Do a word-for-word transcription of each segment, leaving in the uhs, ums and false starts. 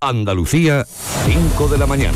Andalucía, cinco de la mañana.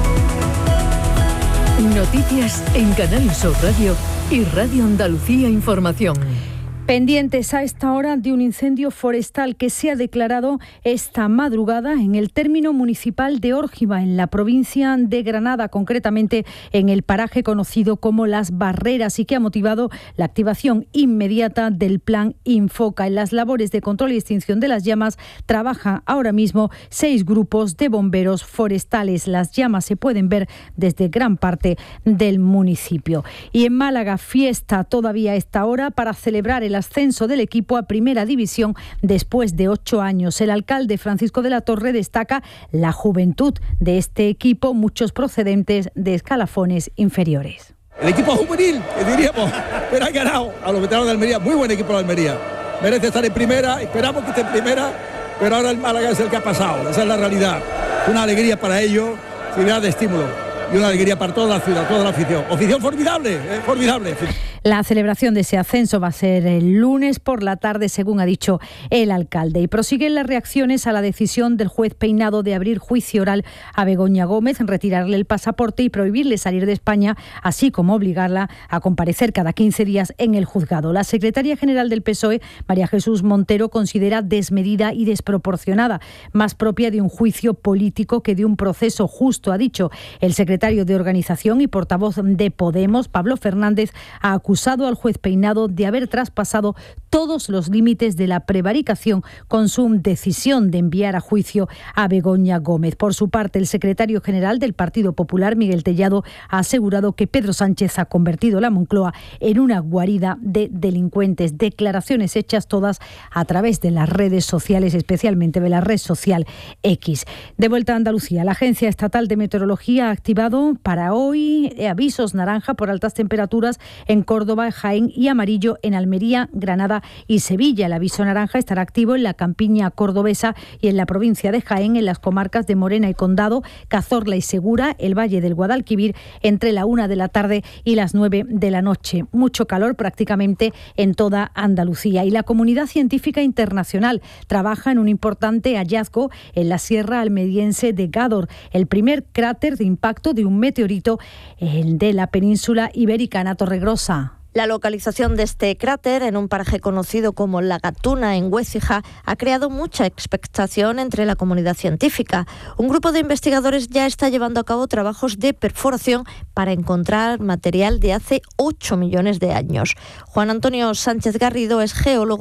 Noticias en Canal Sur Radio y Radio Andalucía Información. Pendientes a esta hora de un incendio forestal que se ha declarado esta madrugada en el término municipal de Órgiva, en la provincia de Granada, concretamente en el paraje conocido como Las Barreras, y que ha motivado la activación inmediata del plan Infoca. En las labores de control y extinción de las llamas trabajan ahora mismo seis grupos de bomberos forestales. Las llamas se pueden ver desde gran parte del municipio. Y en Málaga, fiesta todavía a esta hora para celebrar el ascenso del equipo a Primera División después de ocho años. El alcalde Francisco de la Torre destaca la juventud de este equipo, muchos procedentes de escalafones inferiores. El equipo juvenil, que diríamos, pero ha ganado a los veteranos de Almería, muy buen equipo de Almería. Merece estar en primera, esperamos que esté en primera, pero ahora el Málaga es el que ha pasado, esa es la realidad. Una alegría para ellos, seguridad de estímulo. Y una alegría para toda la ciudad, toda la afición. Afición formidable, eh, formidable. La celebración de ese ascenso va a ser el lunes por la tarde, según ha dicho el alcalde. Y prosiguen las reacciones a la decisión del juez Peinado de abrir juicio oral a Begoña Gómez, retirarle el pasaporte y prohibirle salir de España, así como obligarla a comparecer cada quince días en el juzgado. La secretaria general del P S O E, María Jesús Montero, considera desmedida y desproporcionada, más propia de un juicio político que de un proceso justo, ha dicho. El secretario de Organización y portavoz de Podemos, Pablo Fernández, ha acusado al juez Peinado de haber traspasado todos los límites de la prevaricación con su decisión de enviar a juicio a Begoña Gómez. Por su parte, el secretario general del Partido Popular, Miguel Tellado, ha asegurado que Pedro Sánchez ha convertido la Moncloa en una guarida de delincuentes. Declaraciones hechas todas a través de las redes sociales, especialmente de la red social X. De vuelta a Andalucía, la Agencia Estatal de Meteorología ha activado para hoy avisos naranja por altas temperaturas en Córdoba, Jaén y amarillo en Almería, Granada y Sevilla. El aviso naranja estará activo en la campiña cordobesa y en la provincia de Jaén, en las comarcas de Morena y Condado, Cazorla y Segura, el Valle del Guadalquivir, entre la una de la tarde y las nueve de la noche. Mucho calor prácticamente en toda Andalucía. Y la comunidad científica internacional trabaja en un importante hallazgo en la sierra almeriense de Gádor, el primer cráter de impacto de un meteorito, el de la península ibérica. Ana Torregrosa. La localización de este cráter, en un paraje conocido como La Gatuna, en Huécija, ha creado mucha expectación entre la comunidad científica. Un grupo de investigadores ya está llevando a cabo trabajos de perforación para encontrar material de hace ocho millones de años. Juan Antonio Sánchez Garrido es geólogo